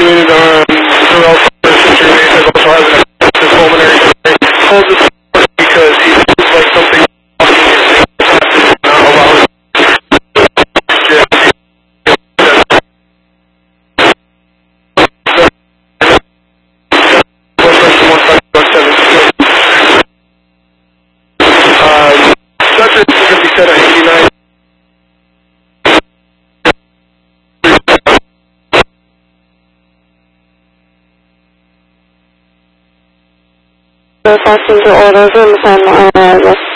evaluated throughout the surgery. He also has an active pulmonary surgery. Holds his support because he feels like something blocking his veins not allowing him Dr. He said at 89. Passenger orders room 10